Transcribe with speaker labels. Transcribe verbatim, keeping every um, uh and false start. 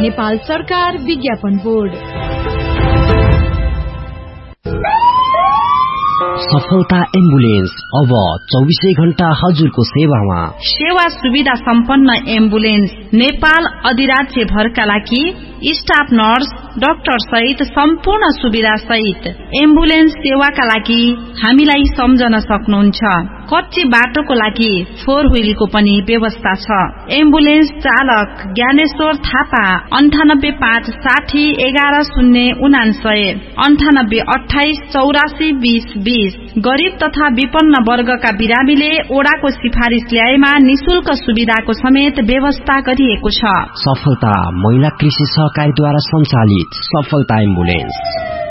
Speaker 1: नेपाल सरकार विज्ञापन बोर्ड।
Speaker 2: सफलता एम्बुलेन्स अब चौबीसै घण्टा हजुरको सेवामा।
Speaker 3: सेवा सुविधा सम्पन्न एम्बुलेन्स नेपाल अधिराज्य भरका लागि स्टाफ नर्स डाक्टर सहित सम्पूर्ण सुविधा सहित एम्बुलेन्स सेवाका लागि हामीलाई सम्झन सक्नुहुन्छ। कच्ची बाटोको लागि फोर व्हीलको पनि व्यवस्था छ। एम्बुलेन्स चालक ज्ञानेश्वर थापा अन्ठानब्बे पाँच साठी एघार शून्य उनान्सय अन्ठानब्बे अठाइस चौरासी बीस बीस। गरीब तथा विपन्न वर्गका बिरामीले ओडाको सिफारिश ल्याएमा निशुल्क सुविधाको समेत व्यवस्था गरिएको छ।
Speaker 2: सफलता महिला कृषि सहकारीद्वारा सञ्चालित सफलता एम्बुलेन्स